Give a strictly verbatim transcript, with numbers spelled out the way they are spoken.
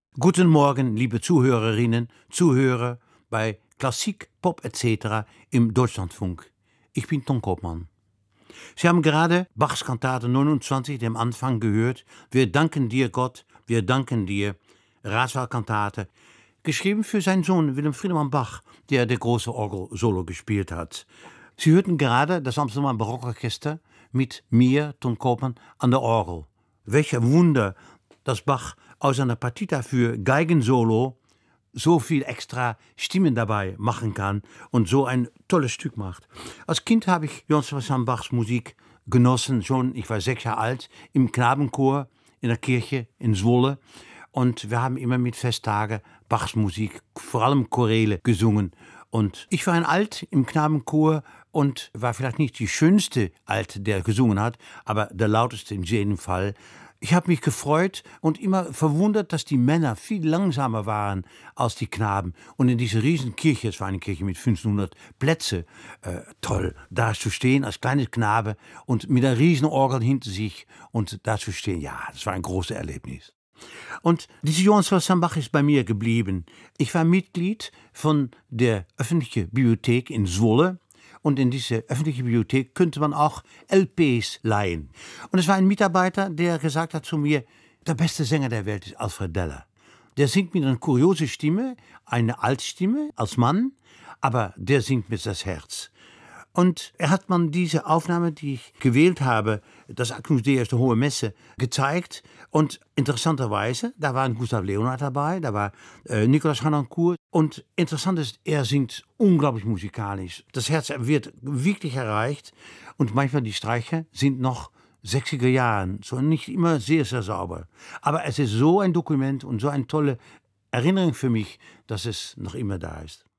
Guten Morgen, liebe Zuhörerinnen, Zuhörer bei Klassik, Pop et cetera im Deutschlandfunk. Ich bin Tom Koopman. Sie haben gerade Bachs Kantate neunundzwanzig, dem Anfang, gehört. Wir danken dir, Gott, wir danken dir. Ratswahlkantate, geschrieben für seinen Sohn Willem Friedemann Bach, der der große Orgel-Solo gespielt hat. Sie hörten gerade das Amsterdam Barockorchester mit mir, Tom Koopman, an der Orgel. Welch ein Wunder, dass Bach aus einer Partita für Geigensolo so viel extra Stimmen dabei machen kann und so ein tolles Stück macht. Als Kind habe ich Johann Sebastian Bachs Musik genossen, schon, ich war sechs Jahre alt, im Knabenchor in der Kirche in Zwolle. Und wir haben immer mit Festtagen Bachs Musik, vor allem Choräle, gesungen. Und ich war ein Alt im Knabenchor und war vielleicht nicht die schönste Alt, der gesungen hat, aber der lauteste in jedem Fall. Ich habe mich gefreut und immer verwundert, dass die Männer viel langsamer waren als die Knaben. Und in dieser riesen Kirche, es war eine Kirche mit fünfzehnhundert Plätzen, äh, toll, da zu stehen als kleiner Knabe und mit einer riesen Orgel hinter sich und da zu stehen, ja, das war ein großes Erlebnis. Und dieser Johann Sebastian Bach ist bei mir geblieben. Ich war Mitglied von der öffentlichen Bibliothek in Zwolle. Und in diese öffentliche Bibliothek könnte man auch L Ps leihen. Und es war ein Mitarbeiter, der gesagt hat zu mir, der beste Sänger der Welt ist Alfred Deller. Der singt mit einer kuriosen Stimme, eine Altstimme als Mann, aber der singt mit das Herz. Und er hat man diese Aufnahme, die ich gewählt habe, das Agnus Dei aus der Hohe Messe, gezeigt. Und interessanterweise, da war Gustav Leonhardt dabei, da war äh, Nicolas Harnoncourt. Und interessant ist, er singt unglaublich musikalisch. Das Herz wird wirklich erreicht. Und manchmal die Streicher sind noch sechziger Jahren, so nicht immer sehr, sehr sauber. Aber es ist so ein Dokument und so eine tolle Erinnerung für mich, dass es noch immer da ist.